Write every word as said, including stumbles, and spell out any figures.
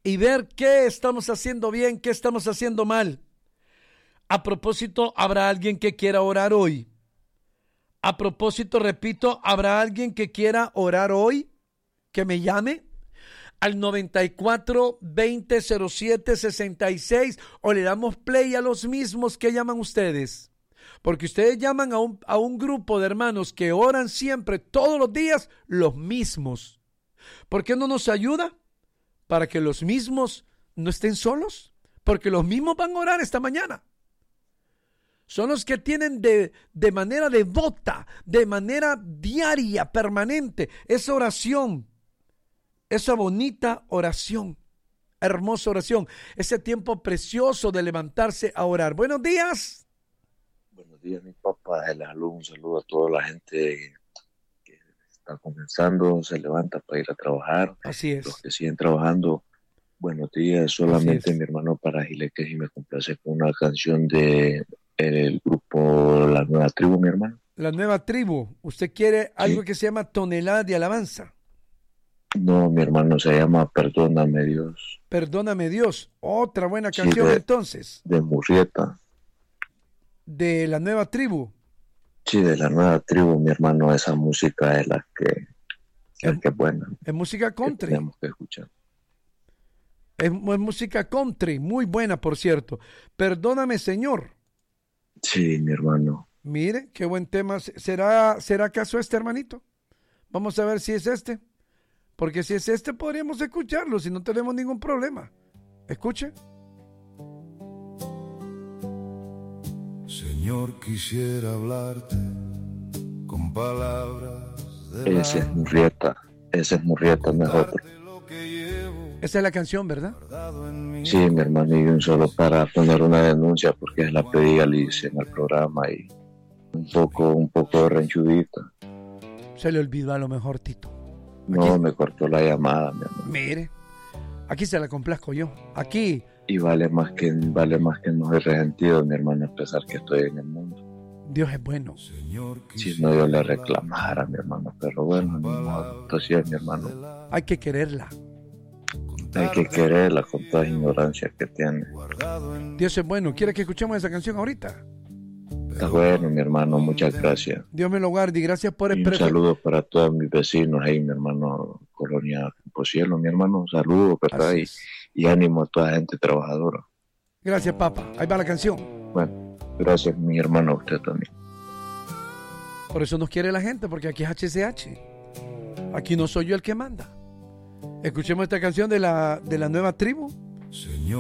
y ver qué estamos haciendo bien, qué estamos haciendo mal. A propósito, ¿habrá alguien que quiera orar hoy? A propósito, repito, ¿habrá alguien que quiera orar hoy? Que me llame al noventa y cuatro, veinte, cero siete, sesenta y seis o le damos play a los mismos que llaman ustedes. Porque ustedes llaman a un, a un grupo de hermanos que oran siempre, todos los días, los mismos. ¿Por qué no nos ayuda? Para que los mismos no estén solos. Porque los mismos van a orar esta mañana. Son los que tienen de, de manera devota, de manera diaria, permanente, esa oración, esa bonita oración, hermosa oración, ese tiempo precioso de levantarse a orar. Buenos días. Buenos días, mi papá. El saludo, un saludo a toda la gente que está comenzando, se levanta para ir a trabajar. Así es. Los que siguen trabajando, buenos días. Solamente mi hermano para Giles, que si me complace con una canción de el grupo La Nueva Tribu, mi hermano. La Nueva Tribu. ¿Usted quiere algo sí. que se llama Tonelada de Alabanza? No, mi hermano, se llama Perdóname Dios. Perdóname Dios. Otra buena canción, sí, de, entonces. De Murrieta. De La Nueva Tribu. Sí, de La Nueva Tribu, mi hermano. Esa música es la que es, que es buena. Es música country. Que tenemos que escuchar. Es, es música country, muy buena, por cierto. Perdóname, Señor. Sí, mi hermano. Mire, qué buen tema. ¿Será, será acaso este, hermanito? Vamos a ver si es este. Porque si es este, podríamos escucharlo, si no tenemos ningún problema. Escuche. Señor, quisiera hablarte con palabras de Ese es Murrieta. Ese es Murrieta mejor. Esa es la canción, ¿verdad? Sí, mi hermano, y un solo para poner una denuncia, porque es la pedí Alicia en el programa y un poco, un poco ranchudita. Se le olvidó a lo mejor, Tito. Aquí... No, me cortó la llamada, mi hermano. Mire, aquí se la complazco yo. Aquí. Y vale más que vale más que no soy resentido, mi hermano, a pesar que estoy en el mundo. Dios es bueno. Si no, yo le reclamara, mi hermano, pero bueno, no, así es, mi hermano. Hay que quererla. Hay que quererla con toda ignorancia que tiene. Dios es bueno. ¿Quiere que escuchemos esa canción ahorita? Está bueno, mi hermano. Muchas gracias. Dios me lo guarde y gracias por el Un saludo para todos mis vecinos ahí, mi hermano, Colonia Cielo, mi hermano. Un saludo, ¿verdad? Y, y ánimo a toda la gente trabajadora. Gracias, papá. Ahí va la canción. Bueno, gracias, mi hermano, a usted también. Por eso nos quiere la gente, porque aquí es H C H. Aquí no soy yo el que manda. Escuchemos esta canción de la, de la Nueva Tribu. Señor.